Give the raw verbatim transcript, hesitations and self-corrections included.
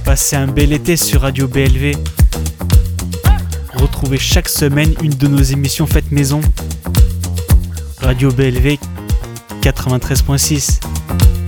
Passez un bel été sur Radio B L V. Retrouvez chaque semaine une de nos émissions faites maison. Radio B L V quatre-vingt-treize point six.